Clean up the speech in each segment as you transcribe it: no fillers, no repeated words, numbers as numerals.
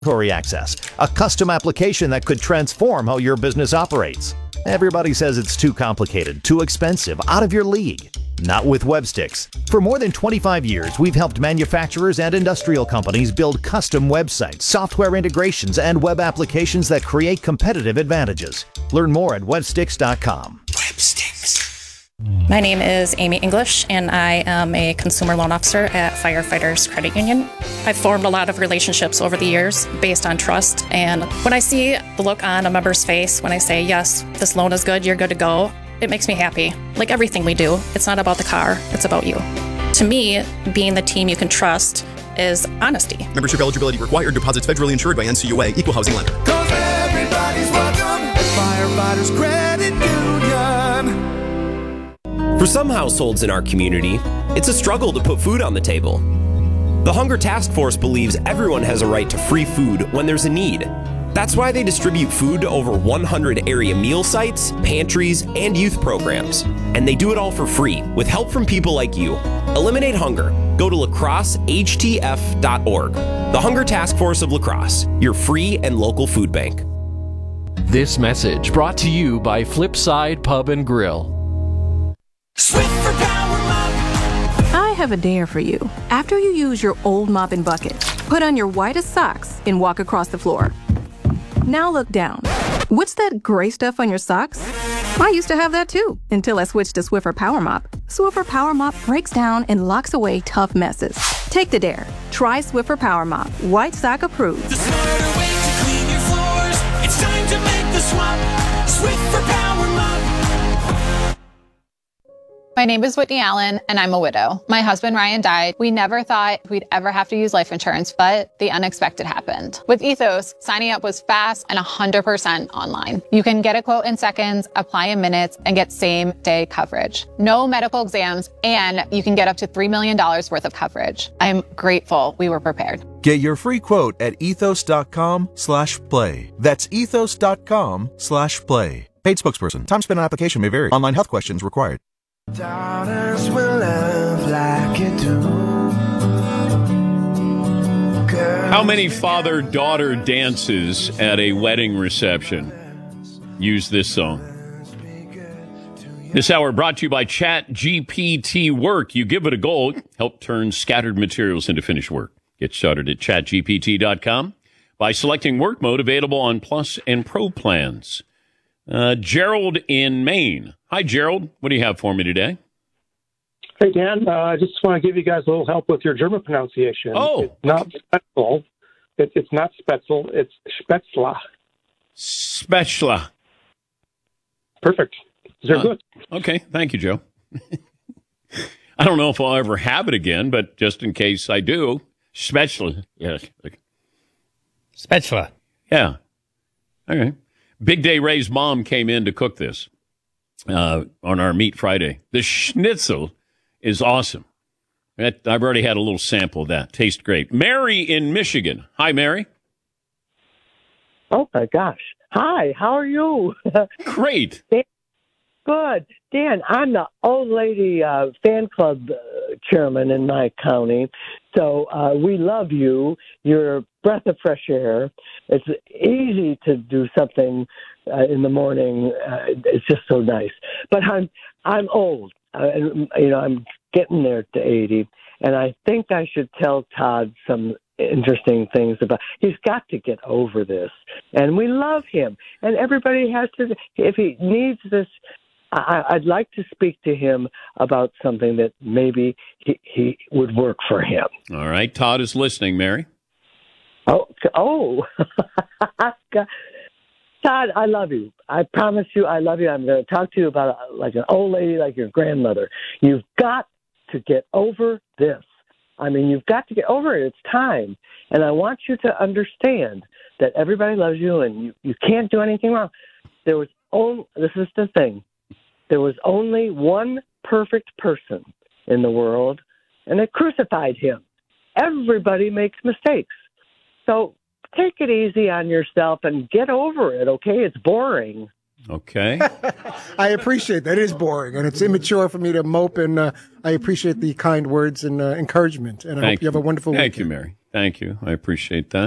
Inventory Access, a custom application that could transform how your business operates. Everybody says it's too complicated, too expensive, out of your league. Not with Webstix. For more than 25 years, we've helped manufacturers and industrial companies build custom websites, software integrations, and web applications that create competitive advantages. Learn more at webstix.com. Webstix. My name is Amy English, and I am a consumer loan officer at Firefighters Credit Union. I've formed a lot of relationships over the years based on trust, and when I see the look on a member's face when I say, yes, this loan is good, you're good to go, it makes me happy. Like everything we do, it's not about the car, it's about you. To me, being the team you can trust is honesty. Membership eligibility required. Deposits federally insured by NCUA. Equal housing lender. 'Cause everybody's welcome at Firefighters Credit Union. For some households in our community, it's a struggle to put food on the table. The Hunger Task Force believes everyone has a right to free food when there's a need. That's why they distribute food to over 100 area meal sites, pantries, and youth programs. And they do it all for free, with help from people like you. Eliminate hunger. Go to lacrossehtf.org. The Hunger Task Force of La Crosse, your free and local food bank. This message brought to you by Flipside Pub and Grill. Swiffer Power Mop. I have a dare for you. After you use your old mop and bucket, put on your whitest socks and walk across the floor. Now look down. What's that gray stuff on your socks? I used to have that too, until I switched to Swiffer Power Mop. Swiffer Power Mop breaks down and locks away tough messes. Take the dare. Try Swiffer Power Mop. White sock approved. The smarter way to clean your floors. It's time to make the swap. Swiffer Power Mop. My name is Whitney Allen, and I'm a widow. My husband, Ryan, died. We never thought we'd ever have to use life insurance, but the unexpected happened. With Ethos, signing up was fast and 100% online. You can get a quote in seconds, apply in minutes, and get same-day coverage. No medical exams, and you can get up to $3 million worth of coverage. I'm grateful we were prepared. Get your free quote at ethos.com/play. That's ethos.com/play. Paid spokesperson. Time spent on application may vary. Online health questions required. Daughters will love like it too. How many father-daughter dances at a wedding reception use this song? This hour brought to you by ChatGPT Work. You give it a go, help turn scattered materials into finished work. Get started at chatgpt.com by selecting work mode, available on Plus and Pro plans. Gerald in Maine. Hi, Gerald. What do you have for me today? Hey, Dan. I just want to give you guys a little help with your German pronunciation. Oh. It's not Spetzel. It's not Spetzel. It's Spätzle. Spätzle. Perfect. They're good. Okay. Thank you, Joe. I don't know if I'll ever have it again, but just in case I do, Spätzle. Yes. Spätzle. Yeah. Okay. Big Day Ray's mom came in to cook this on our Meat Friday. The schnitzel is awesome. I've already had a little sample of that. Tastes great. Mary in Michigan. Hi, Mary. Oh, my gosh. Hi, how are you? Great. Good. Dan, I'm the old lady fan club chairman in my county. So we love you. You're a breath of fresh air. It's easy to do something in the morning. It's just so nice. But I'm old. I'm getting there to 80, and I think I should tell Todd some interesting things about. He's got to get over this, and we love him. And everybody has to. If he needs this, I'd like to speak to him about something that maybe he would work for him. All right, Todd is listening, Mary. Oh. Todd, I love you. I promise you I love you. I'm going to talk to you about like an old lady, like your grandmother. You've got to get over this. I mean, you've got to get over it. It's time. And I want you to understand that everybody loves you and you can't do anything wrong. This is the thing. There was only one perfect person in the world, and they crucified him. Everybody makes mistakes. So take it easy on yourself and get over it, okay? It's boring. Okay. I appreciate that. It is boring, and it's immature for me to mope, and I appreciate the kind words and encouragement, and I hope you have a wonderful weekend. Thank you, Mary. Thank you. I appreciate that.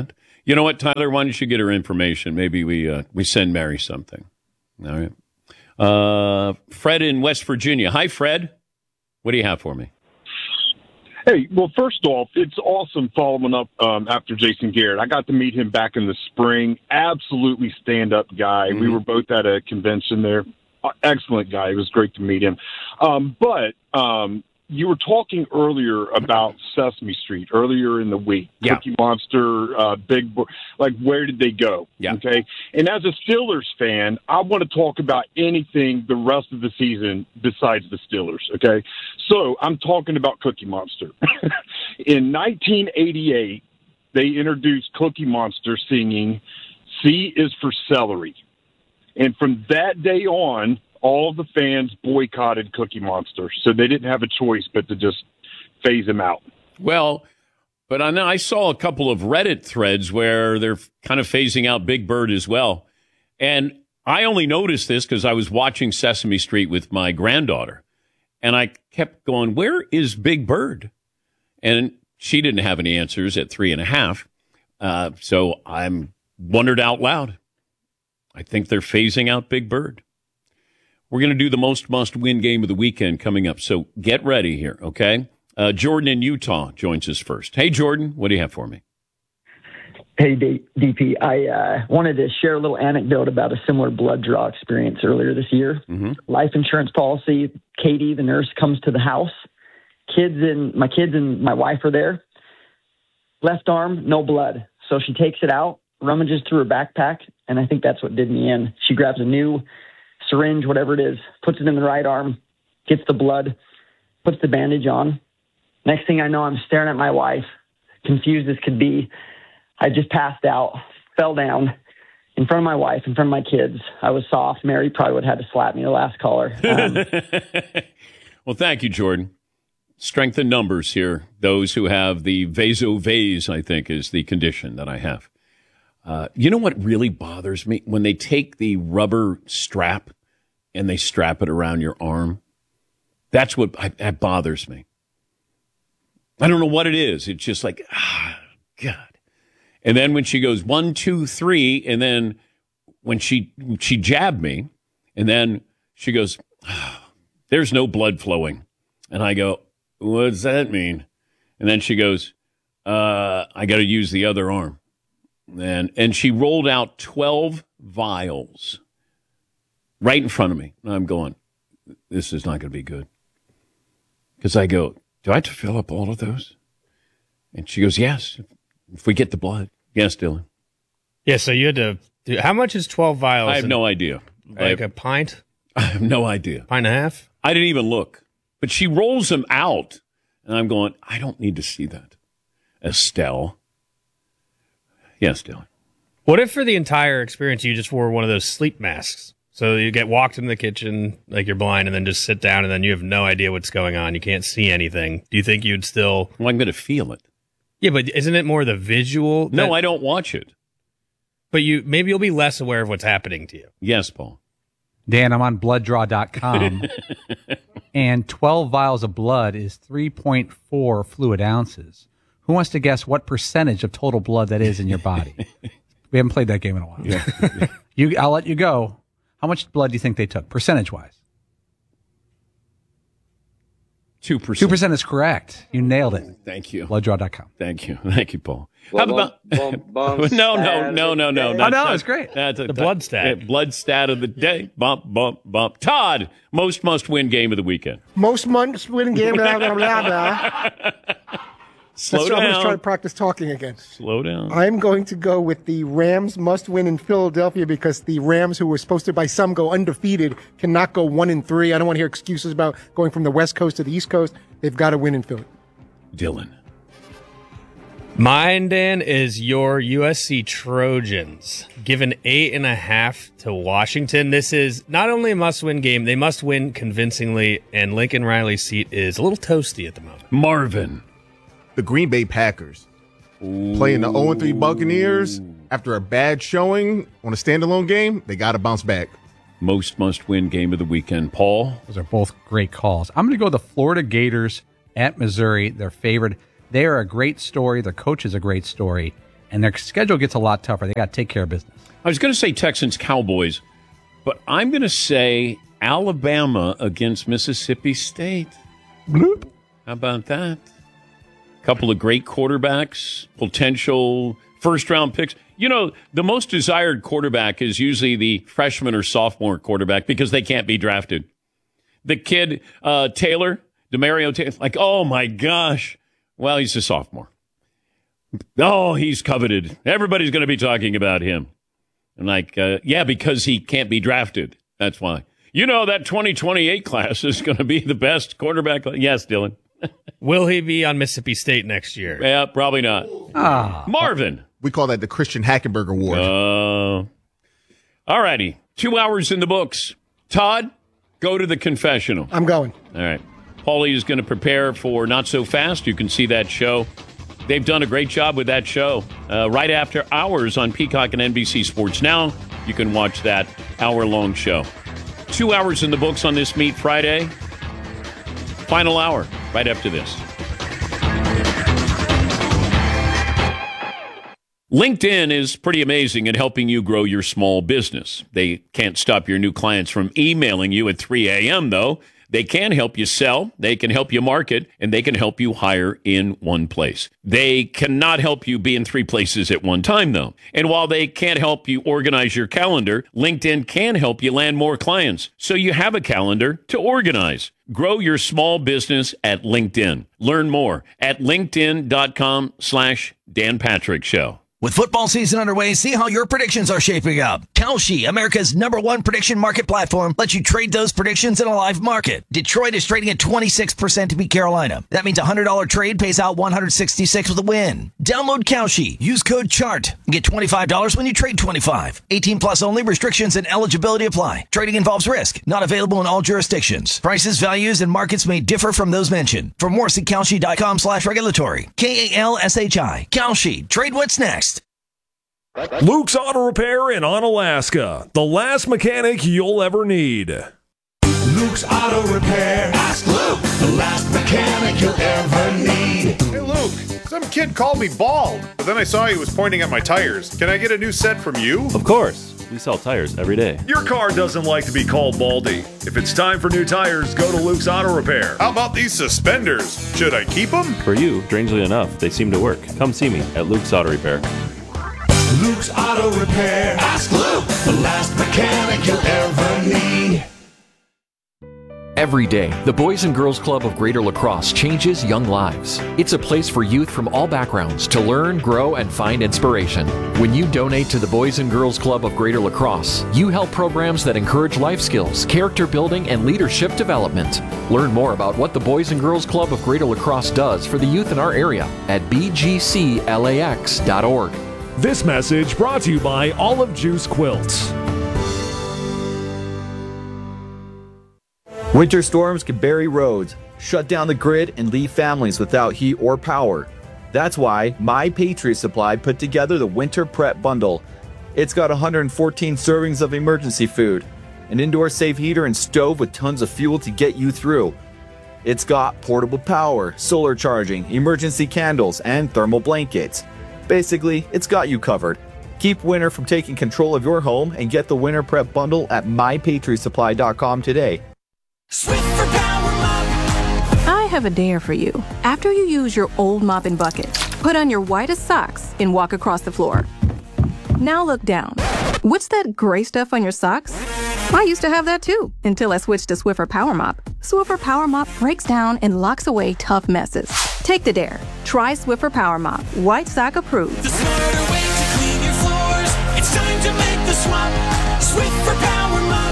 You know what, Tyler? Why don't you get her information? Maybe we send Mary something. All right. Fred in West Virginia. Hi, Fred. What do you have for me? Hey, well, first off, it's awesome following up after Jason Garrett. I got to meet him back in the spring. Absolutely stand-up guy. We were both at a convention there. Excellent guy. It was great to meet him. But you were talking earlier about Sesame Street earlier in the week. Yeah. Cookie Monster, Big Boy. Like, where did they go? Yeah. Okay. And as a Steelers fan, I want to talk about anything the rest of the season besides the Steelers. Okay. So I'm talking about Cookie Monster. In 1988, they introduced Cookie Monster singing C is for Celery. And from that day on, all of the fans boycotted Cookie Monster, so they didn't have a choice but to just phase him out. Well, but I saw a couple of Reddit threads where they're kind of phasing out Big Bird as well. And I only noticed this because I was watching Sesame Street with my granddaughter. And I kept going, where is Big Bird? And she didn't have any answers at 3.5. So I wondered out loud. I think they're phasing out Big Bird. We're going to do the most must-win game of the weekend coming up, so get ready here, okay? Jordan in Utah joins us first. Hey, Jordan, what do you have for me? Hey, DP. I wanted to share a little anecdote about a similar blood draw experience earlier this year. Life insurance policy, Katie, the nurse, comes to the house. My kids and my wife are there. Left arm, no blood. So she takes it out, rummages through her backpack, and I think that's what did me in. She grabs a new syringe, whatever it is, puts it in the right arm, gets the blood, puts the bandage on. Next thing I know, I'm staring at my wife, confused as could be. I just passed out, fell down in front of my wife, in front of my kids. I was soft. Mary probably would have had to slap me, the last caller. Well, thank you, Jordan. Strength in numbers here. Those who have the vaso-vase, I think, is the condition that I have. You know what really bothers me? When they take the rubber strap and they strap it around your arm. That's what that bothers me. I don't know what it is. It's just like, God. And then when she goes 1, 2, 3, and then when she jabbed me, and then she goes, there's no blood flowing. And I go, what does that mean? And then she goes, I got to use the other arm. And she rolled out 12 vials right in front of me. And I'm going, this is not going to be good. Because I go, do I have to fill up all of those? And she goes, yes, if we get the blood. Yes, Dylan. Yeah, so you had to do, how much is 12 vials? I have no idea. Like a pint? I have no idea. Pint and a half? I didn't even look. But she rolls them out. And I'm going, I don't need to see that. Estelle. Yes, Dylan. What if for the entire experience you just wore one of those sleep masks? So you get walked in the kitchen like you're blind and then just sit down and then you have no idea what's going on. You can't see anything. Do you think you'd still... Well, I'm going to feel it. Yeah, but isn't it more the visual? No, I don't watch it. But maybe you'll be less aware of what's happening to you. Yes, Paul. Dan, I'm on blooddraw.com, and 12 vials of blood is 3.4 fluid ounces. Who wants to guess what percentage of total blood that is in your body? We haven't played that game in a while. Yeah. I'll let you go. How much blood do you think they took, percentage-wise? 2%. 2% is correct. You nailed it. Thank you. Blooddraw.com. Thank you. Thank you, Paul. How about... No. It's great. That's the blood stat. Blood stat of the day. Bump, bump, bump. Todd, most must-win game of the weekend. Most must-win game. Blah, blah, blah, blah. Slow down. I'm going to try to practice talking again. Slow down. I'm going to go with the Rams must win in Philadelphia because the Rams, who were supposed to by some go undefeated, cannot go 1-3. I don't want to hear excuses about going from the West Coast to the East Coast. They've got to win in Philly. Dylan. Mine, Dan, is your USC Trojans. Given 8.5 to Washington. This is not only a must-win game, they must win convincingly, and Lincoln Riley's seat is a little toasty at the moment. Marvin. The Green Bay Packers playing the 0-3 Buccaneers after a bad showing on a standalone game. They got to bounce back. Most must-win game of the weekend. Paul? Those are both great calls. I'm going to go the Florida Gators at Missouri. They're favored. They are a great story. Their coach is a great story. and their schedule gets a lot tougher. They got to take care of business. I was going to say Texans Cowboys, but I'm going to say Alabama against Mississippi State. Bloop. How about that? Couple of great quarterbacks, potential first-round picks. You know, the most desired quarterback is usually the freshman or sophomore quarterback because they can't be drafted. The kid, Taylor, DeMario Taylor, like, oh, my gosh. Well, he's a sophomore. Oh, he's coveted. Everybody's going to be talking about him. And like, yeah, because he can't be drafted. That's why. You know, that 2028 class is going to be the best quarterback. Yes, Dylan. Will he be on Mississippi State next year? Yeah, probably not. Marvin. We call that the Christian Hackenberg Award. All righty. 2 hours in the books. Todd, go to the confessional. I'm going. All right. Paulie is going to prepare for Not So Fast. You can see that show. They've done a great job with that show. Right after hours on Peacock and NBC Sports Now, you can watch that hour-long show. 2 hours in the books on this Meat Friday. Final hour, right after this. LinkedIn is pretty amazing at helping you grow your small business. They can't stop your new clients from emailing you at 3 a.m., though. They can help you sell, they can help you market, and they can help you hire in one place. They cannot help you be in 3 places at one time, though. And while they can't help you organize your calendar, LinkedIn can help you land more clients, so you have a calendar to organize. Grow your small business at LinkedIn. Learn more at linkedin.com/Dan Patrick Show. With football season underway, see how your predictions are shaping up. Kalshi, America's #1 prediction market platform, lets you trade those predictions in a live market. Detroit is trading at 26% to beat Carolina. That means a $100 trade pays out $166 with a win. Download Kalshi. Use code CHART. Get $25 when you trade $25. 18 plus only. Restrictions and eligibility apply. Trading involves risk. Not available in all jurisdictions. Prices, values, and markets may differ from those mentioned. For more, see Kalshi.com/regulatory. KALSHI. Kalshi. Trade what's next. Luke's Auto Repair in Onalaska. The last mechanic you'll ever need. Luke's Auto Repair. Ask Luke, the last mechanic you'll ever need. Hey, Luke, some kid called me bald, but then I saw he was pointing at my tires. Can I get a new set from you? Of course. We sell tires every day. Your car doesn't like to be called baldy. If it's time for new tires, go to Luke's Auto Repair. How about these suspenders? Should I keep them? For you, strangely enough, they seem to work. Come see me at Luke's Auto Repair. Luke's Auto Repair. Ask Luke, the last mechanic you'll ever need. Every day, the Boys and Girls Club of Greater La Crosse changes young lives. It's a place for youth from all backgrounds to learn, grow, and find inspiration. When you donate to the Boys and Girls Club of Greater La Crosse, you help programs that encourage life skills, character building, and leadership development. Learn more about what the Boys and Girls Club of Greater La Crosse does for the youth in our area at bgclax.org. This message brought to you by Olive Juice Quilts. Winter storms can bury roads, shut down the grid, and leave families without heat or power. That's why My Patriot Supply put together the Winter Prep Bundle. It's got 114 servings of emergency food, an indoor safe heater and stove with tons of fuel to get you through. It's got portable power, solar charging, emergency candles, and thermal blankets. Basically, it's got you covered. Keep winter from taking control of your home and get the Winter Prep Bundle at mypatriotsupply.com today. I have a dare for you. After you use your old mop and bucket, put on your whitest socks and walk across the floor. Now look down. What's that gray stuff on your socks? I used to have that too, until I switched to Swiffer Power Mop. Swiffer Power Mop breaks down and locks away tough messes. Take the dare. Try Swiffer Power Mop. White sock approved. The smarter way to clean your floors. It's time to make the swap. Swiffer Power Mop.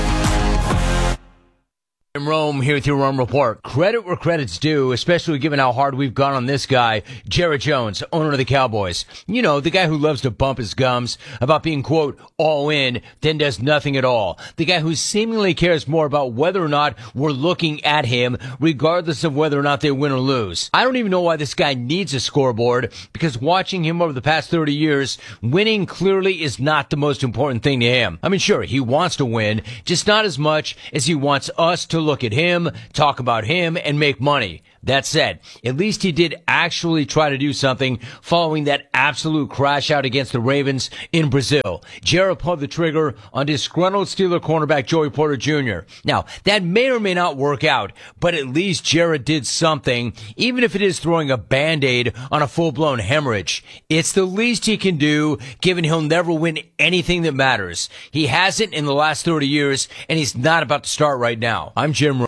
I'm Rome here with your Rome Report. Credit where credit's due, especially given how hard we've gone on this guy, Jared Jones, owner of the Cowboys. You know, the guy who loves to bump his gums about being, quote, all in, then does nothing at all. The guy who seemingly cares more about whether or not we're looking at him, regardless of whether or not they win or lose. I don't even know why this guy needs a scoreboard, because watching him over the past 30 years, winning clearly is not the most important thing to him. I mean, sure, he wants to win, just not as much as he wants us to look at him, talk about him, and make money. That said, at least he did actually try to do something following that absolute crash out against the Ravens in Brazil. Jarrett pulled the trigger on disgruntled Steeler cornerback Joey Porter Jr. Now, that may or may not work out, but at least Jarrett did something, even if it is throwing a Band-Aid on a full-blown hemorrhage. It's the least he can do, given he'll never win anything that matters. He hasn't in the last 30 years, and he's not about to start right now. I'm Jim.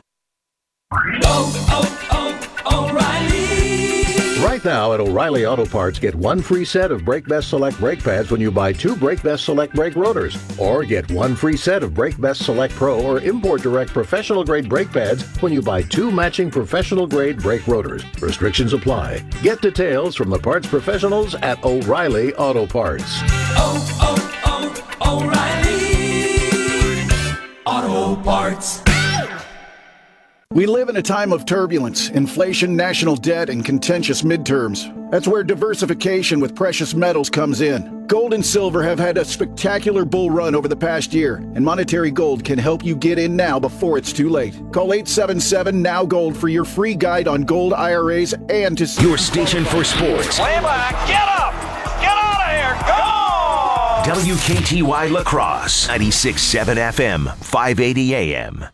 Right now at O'Reilly Auto Parts, get one free set of Brake Best Select brake pads when you buy 2 Brake Best Select brake rotors. Or get one free set of Brake Best Select Pro or Import Direct professional grade brake pads when you buy 2 matching professional grade brake rotors. Restrictions apply. Get details from the parts professionals at O'Reilly Auto Parts. O'Reilly Auto Parts. We live in a time of turbulence, inflation, national debt, and contentious midterms. That's where diversification with precious metals comes in. Gold and silver have had a spectacular bull run over the past year, and Monetary Gold can help you get in now before it's too late. Call 877-NOW-GOLD for your free guide on gold IRAs and to your station for sports. Way back, get up! Get out of here, go! WKTY La Crosse, 96.7 FM, 580 AM.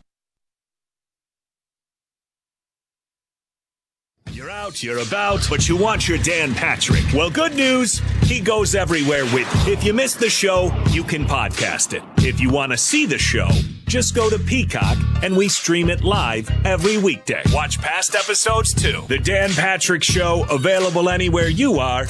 You're out, you're about, but you want your Dan Patrick. Well, good news, he goes everywhere with you. If you missed the show, you can podcast it. If you want to see the show, just go to Peacock, and we stream it live every weekday. Watch past episodes, too. The Dan Patrick Show, available anywhere you are